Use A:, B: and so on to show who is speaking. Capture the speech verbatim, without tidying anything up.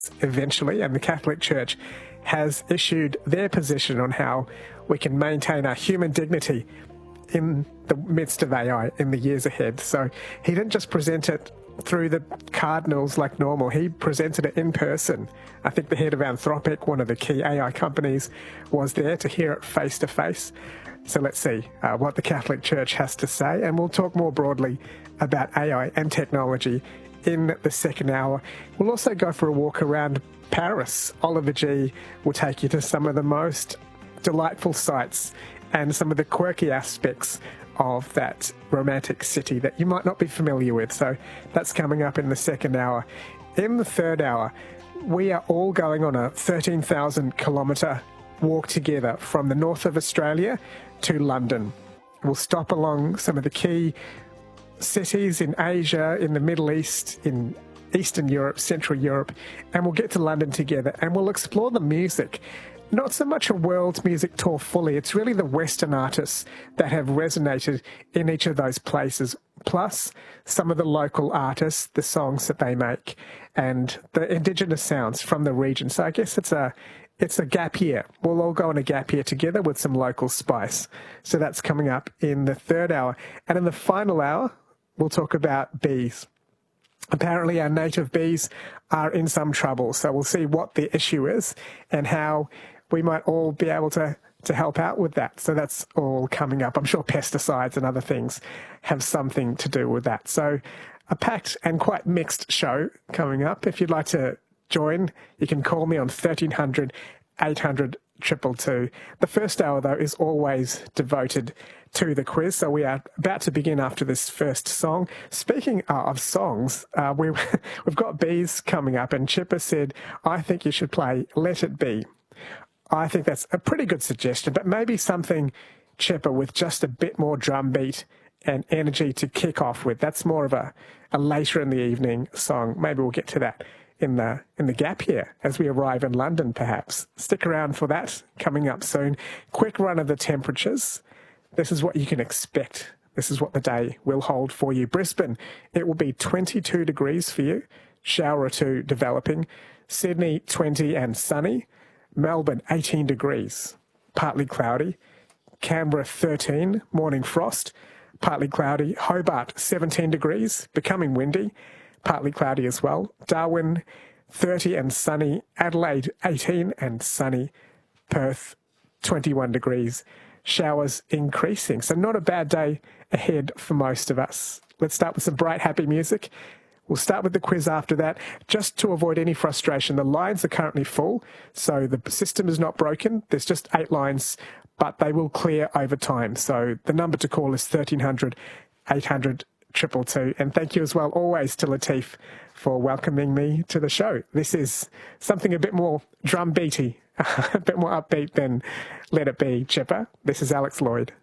A: eventually, and the Catholic Church has issued their position on how we can maintain our human dignity in the midst of A I in the years ahead. So he didn't just present it through the cardinals like normal, he presented it in person. I think the head of Anthropic, one of the key A I companies, was there to hear it face to face. So let's see uh, what the Catholic Church has to say, and we'll talk more broadly about A I and technology in the second hour. We'll also go for a walk around Paris. Oliver G will take you to some of the most delightful sights and some of the quirky aspects of that romantic city that you might not be familiar with. So that's coming up in the second hour. In the third hour, we are all going on a thirteen thousand kilometre walk together from the north of Australia to London. We'll stop along some of the key cities in Asia, in the Middle East, in Eastern Europe, Central Europe, and we'll get to London together and we'll explore the music. Not so much a world music tour fully, it's really the Western artists that have resonated in each of those places, plus some of the local artists, the songs that they make, and the indigenous sounds from the region. So I guess it's a it's a gap year. We'll all go on a gap year together with some local spice. So that's coming up in the third hour. And in the final hour, we'll talk about bees. Apparently our native bees are in some trouble, so we'll see what the issue is and how we might all be able to, to help out with that. So that's all coming up. I'm sure pesticides and other things have something to do with that. So a packed and quite mixed show coming up. If you'd like to join, you can call me on thirteen hundred, eight hundred, two two two. The first hour, though, is always devoted to the quiz. So we are about to begin after this first song. Speaking of songs, uh, we, we've got bees coming up, and Chipper said, I think you should play Let It Be. I think that's a pretty good suggestion, but maybe something, Chipper, with just a bit more drum beat and energy to kick off with. That's more of a, a later in the evening song. Maybe we'll get to that in the in the gap here as we arrive in London, perhaps. Stick around for that, coming up soon. Quick run of the temperatures. This is what you can expect. This is what the day will hold for you. Brisbane, it will be twenty-two degrees for you. Shower or two developing. Sydney, twenty and sunny. Melbourne, eighteen degrees, partly cloudy. Canberra, thirteen, morning frost, partly cloudy. Hobart, seventeen degrees, becoming windy, partly cloudy as well. Darwin, thirty and sunny. Adelaide, eighteen and sunny. Perth, twenty-one degrees. Showers increasing. So not a bad day ahead for most of us. Let's start with some bright, happy music. We'll start with the quiz after that. Just to avoid any frustration, the lines are currently full, so the system is not broken. There's just eight lines, but they will clear over time. So the number to call is thirteen hundred, eight hundred, two two two. And thank you as well, always, to Latif for welcoming me to the show. This is something a bit more drum beaty, a bit more upbeat than Let It Be, Chipper. This is Alex Lloyd.